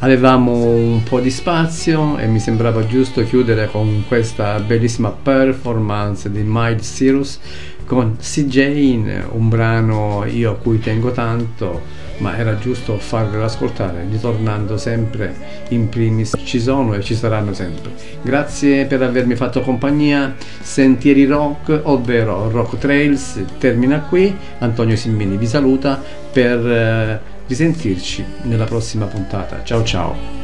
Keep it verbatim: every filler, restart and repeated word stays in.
avevamo un po' di spazio e mi sembrava giusto chiudere con questa bellissima performance di Miles Cyrus con C. Jane, un brano io a cui tengo tanto, ma era giusto farvelo ascoltare, ritornando sempre in primis. Ci sono e ci saranno sempre. Grazie per avermi fatto compagnia. Sentieri Rock, ovvero Rock Trails, termina qui. Antonio Simbini vi saluta per eh, risentirci nella prossima puntata. Ciao ciao.